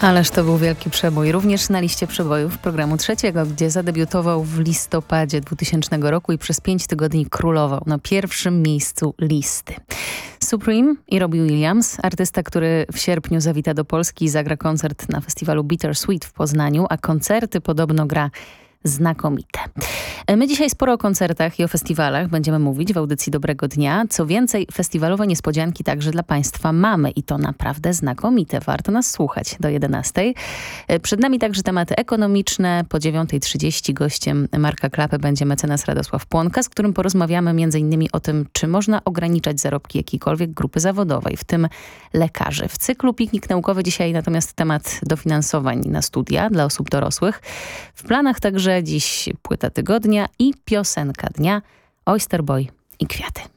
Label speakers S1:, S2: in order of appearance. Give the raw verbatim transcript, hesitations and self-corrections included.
S1: Ależ to był wielki przebój, również na liście przebojów programu trzeciego, gdzie zadebiutował w listopadzie dwutysięcznego roku i przez pięć tygodni królował na pierwszym miejscu listy. Supreme i Robbie Williams, artysta, który w sierpniu zawita do Polski i zagra koncert na festiwalu Bittersweet w Poznaniu, a koncerty podobno gra znakomite. My dzisiaj sporo o koncertach i o festiwalach będziemy mówić w audycji Dobrego Dnia. Co więcej, festiwalowe niespodzianki także dla Państwa mamy i to naprawdę znakomite. Warto nas słuchać do jedenastej. Przed nami także tematy ekonomiczne. Po dziewiątej trzydzieści gościem Marka Klapy będzie mecenas Radosław Płonka, z którym porozmawiamy m.in. o tym, czy można ograniczać zarobki jakiejkolwiek grupy zawodowej, w tym lekarzy. W cyklu Piknik Naukowy dzisiaj natomiast temat dofinansowań na studia dla osób dorosłych. W planach także dziś płyta tygodnia i piosenka dnia Oyster Boy i Kwiaty.